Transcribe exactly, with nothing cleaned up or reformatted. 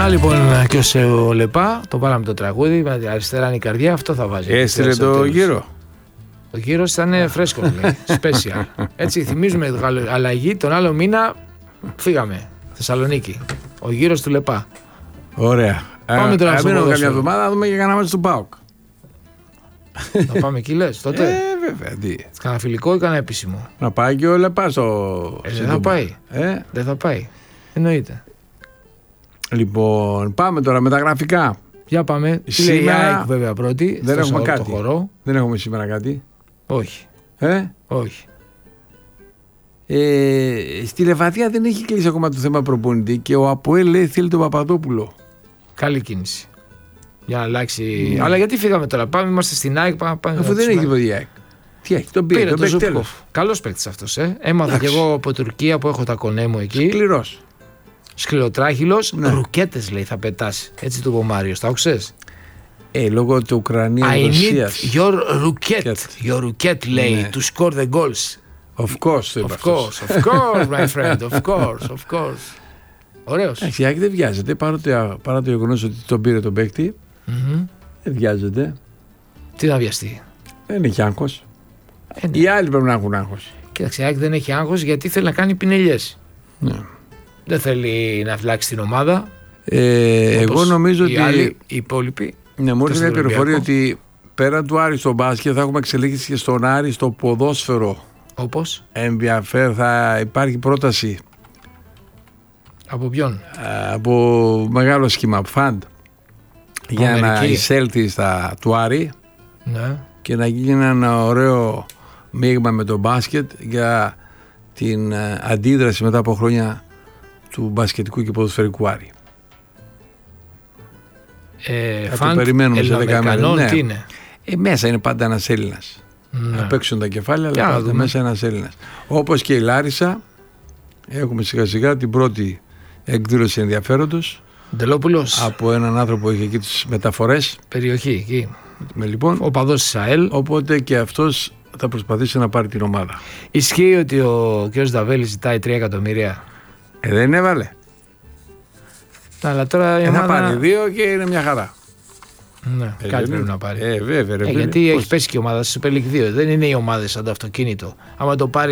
λοιπόν και ο Λεπά, το βάλαμε το τραγούδι, με την αριστερά είναι η καρδιά, αυτό θα βάζει. Έστειλε το γύρο. Ο γύρος ήταν φρέσκο, λέει, special. Έτσι θυμίζουμε αλλαγή, τον άλλο μήνα φύγαμε, Θεσσαλονίκη. Ο γύρος του Λεπά. Ωραία. Πάμε τώρα στο ποδόσφαιρο. ποδόσφαιρο. Καμιά εβδομάδα να δούμε και κανένα μάτι του ΠΑΟΚ. Να πάμε εκεί λες, τότε. Ε, βέβαια, τι. Κανένα φιλικό ή κανένα επίσημο. Να πάει και ο Λεπά στο. Ε, δεν θα πάει. Ε? Δεν θα πάει. Εννοείται. Λοιπόν, πάμε τώρα με τα γραφικά. Για πάμε. Σήμερα Σήμερα... Η ΑΕΚ βέβαια πρώτη. Δεν έχουμε κάτι. Χορό. Δεν έχουμε σήμερα κάτι. Όχι. Ε? Όχι. Ε, στη Λεβαδία δεν έχει κλείσει ακόμα το θέμα προπονητή και ο ΑΠΟΕΛ λέει θέλει τον Παπαδόπουλο. Καλή κίνηση. Για να αλλάξει. Mm. Αλλά γιατί φύγαμε τώρα. Πάμε, είμαστε στην ΑΕΚ. Πάμε, πάμε Αφού δεν έχει τίποτα η ΑΕΚ. Τι έχει, τον πήρε, πήρε τον το παίκτη τέλος. Καλός παίκτης αυτός. Ε. Έμαθα Εντάξει. κι εγώ από Τουρκία που έχω τα κονέ μου εκεί. Σκληρός. Σκληροτράχυλος. Ναι. Ρουκέτες λέει θα πετάσει. Έτσι του είπε ο Μάριος. Τα άκουσες? Ε, λόγω του Ουκρανίας I need Ρωσίας. your rocket. Rocket. Your rocket λέει Ναι. to score the goals. Of course, το είπε Of αυτός. course, of course, my friend, of course, of course. Ωραίος. Εντάξει, η ΑΕΚ δεν βιάζεται παρά το, παρά το γεγονός ότι τον πήρε τον παίκτη. Mm-hmm. Δεν βιάζεται. Τι να βιαστεί. Δεν έχει άγχος. Ε, ναι. Οι άλλοι πρέπει να έχουν άγχος. Κοίταξε, η ΑΕΚ δεν έχει άγχος γιατί θέλει να κάνει πινελιές. Ναι. Δεν θέλει να φυλάξει την ομάδα. Ε, εγώ νομίζω οι ότι. Άλλοι, οι υπόλοιποι. Ναι, μου ήρθε στον μια πληροφορία Ολυμπιακό. ότι πέραν του Άρη στο μπάσκετ θα έχουμε εξελίξει και στον Άρη στο ποδόσφαιρο. Όπως. Ενδιαφέρον, θα υπάρχει πρόταση Από ποιον. α, από μεγάλο σχήμα φαντ για να Αμερική. εισέλθει στα του Άρη Ναι. και να γίνει ένα ωραίο μείγμα με το μπάσκετ για την α, αντίδραση μετά από χρόνια του μπασκετικού και ποδοσφαιρικού Άρη. Ε, Θα το φαντ περιμένουμε σε δέκα μέρες. Ελληνοαμερικανών, Ναι. τι είναι. Ε, μέσα είναι πάντα ένας Έλληνας. Ναι. Να παίξουν τα κεφάλαια, Για αλλά να πάντα δούμε. μέσα ένας Έλληνας. Όπως και η Λάρισα, έχουμε σιγά σιγά την πρώτη εκδήλωση ενδιαφέροντος Ντελόπουλος. από έναν άνθρωπο που είχε εκεί τις μεταφορές. Περιοχή εκεί. Με, λοιπόν, Ο παδός της ΑΕΛ. οπότε και αυτός θα προσπαθήσει να πάρει την ομάδα. Ισχύει ότι ο κ. Δαβέλης ζητάει τρία εκατομμύρια. Ε, δεν έβαλε. Αλλά τώρα η Ε, θα ομάδα... πάρει δύο και είναι μια χαρά. Ναι, Ε, κάτι δεν πρέπει είναι. να πάρει. Ε, βέβαια, ρε Ε, φίλε. γιατί Πώς- έχει πέσει και η ομάδα στη Super League δύο. Δεν είναι οι ομάδες σαν το αυτοκίνητο. Άμα το πάρει